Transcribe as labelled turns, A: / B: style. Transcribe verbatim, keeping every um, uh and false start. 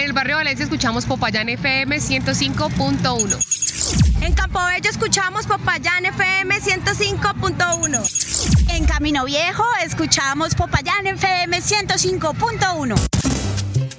A: el barrio Valencia escuchamos Popayán F M ciento cinco punto uno.
B: En Campobello escuchamos Popayán F M ciento cinco punto uno.
C: En Camino Viejo escuchamos Popayán F M ciento cinco punto uno.